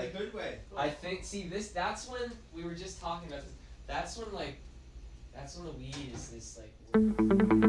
a good way. I think, see, that's when, we were just talking about this, that's when the weed is this, like,